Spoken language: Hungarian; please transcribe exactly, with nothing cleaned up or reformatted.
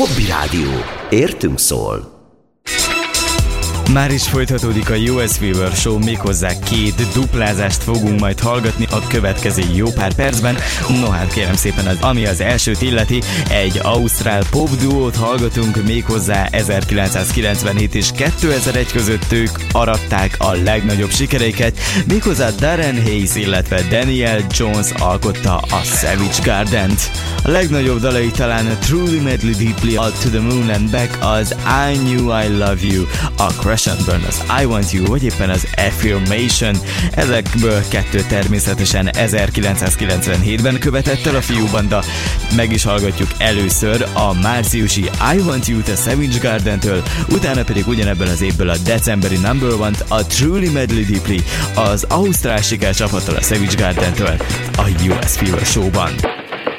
Hobby Rádió. Értünk szól. Már is folytatódik a u es Fever Show, méghozzá két duplázást fogunk majd hallgatni a következő jó pár percben. No hát kérem szépen, az, ami az elsőt illeti, egy ausztrál pop duót hallgatunk, méghozzá ezerkilencszázkilencvenhét és kétezer-egy között ők aratták a legnagyobb sikereiket, méghozzá Darren Hayes, illetve Daniel Jones alkotta a Savage Garden-t. A legnagyobb dalai talán a Truly Madly Deeply, a To The Moon and Back, az I Knew I Love You, a Crash and Burn, az I Want You, vagy éppen az Affirmation. Ezekből kettő természetesen ezerkilencszázkilencvenhétben követett el a fiúbanda. Meg is hallgatjuk először a márciusi I Want You-t a Savage Garden-től, utána pedig ugyanebben az évből a decemberi Number One-t, a Truly Madly Deeply, az ausztrál sikercsapattól, a Savage Garden-től a u es Fever Show-ban.